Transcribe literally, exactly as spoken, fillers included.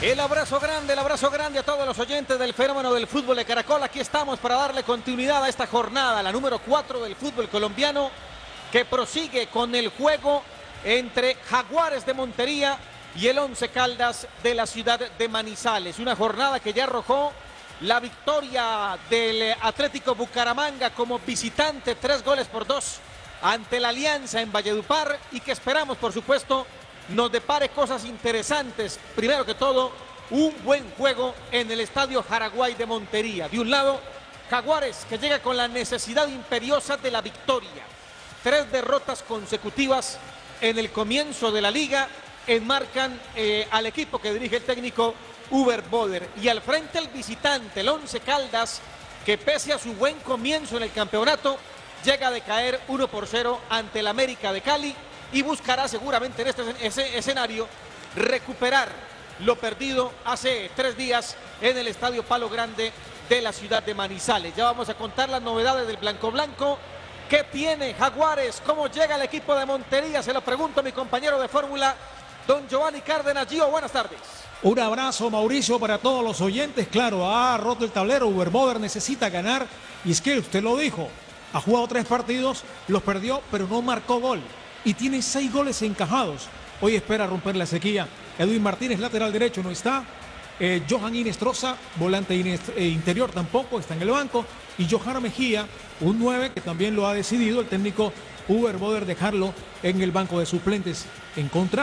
El abrazo grande, el abrazo grande a todos los oyentes del fenómeno del fútbol de Caracol. Aquí estamos para darle continuidad a esta jornada, la número cuatro del fútbol colombiano, que prosigue con el juego entre Jaguares de Montería y el Once Caldas de la ciudad de Manizales. Una jornada que ya arrojó la victoria del Atlético Bucaramanga como visitante, tres goles por dos ante la Alianza en Valledupar, y que esperamos, por supuesto, nos depare cosas interesantes. Primero que todo, un buen juego en el Estadio Jaraguay de Montería. De un lado, Jaguares, que llega con la necesidad imperiosa de la victoria. Tres derrotas consecutivas en el comienzo de la liga enmarcan eh, al equipo que dirige el técnico Uber Boder. Y al frente el visitante, el Once Caldas, que pese a su buen comienzo en el campeonato, llega a caer uno por cero ante el América de Cali, y buscará seguramente en este ese escenario recuperar lo perdido hace tres días en el Estadio Palo Grande de la ciudad de Manizales. Ya vamos a contar las novedades del Blanco Blanco. ¿Qué tiene Jaguares? ¿Cómo llega el equipo de Montería? Se lo pregunto a mi compañero de fórmula, don Giovanni Cárdenas. Gio, buenas tardes. Un abrazo, Mauricio, para todos los oyentes. Claro, ha roto el tablero. Uber Boder necesita ganar. Y es que usted lo dijo, ha jugado tres partidos, los perdió, pero no marcó gol. Y tiene seis goles encajados. Hoy espera romper la sequía. Edwin Martínez, lateral derecho, no está. Eh, Johan Inestrosa, volante eh, interior, tampoco está en el banco. Y Johan Mejía, un nueve, que también lo ha decidido el técnico Uber Boder dejarlo en el banco de suplentes. En contra